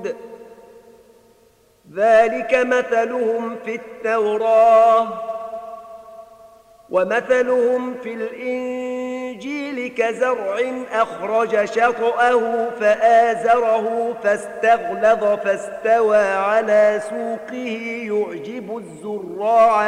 الجلود ذلك مثلهم في التوراة ومثلهم في الإنجيل كزرع أخرج شطأه فآزره فاستغلظ فاستوى على سوقه يعجب الزراع